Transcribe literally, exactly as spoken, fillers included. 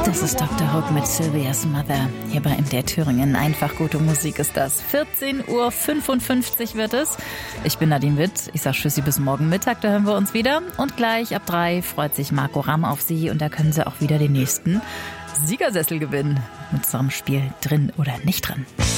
Das ist Doktor Hook mit Sylvia's Mother. Hier bei M D R Thüringen. Einfach gute Musik ist das. vierzehn Uhr fünfundfünfzig wird es. Ich bin Nadine Witt. Ich sag Tschüssi bis morgen Mittag, da hören wir uns wieder. Und gleich ab drei freut sich Marco Ramm auf Sie und da können Sie auch wieder den nächsten Siegersessel gewinnen. Mit unserem Spiel Drin oder nicht drin.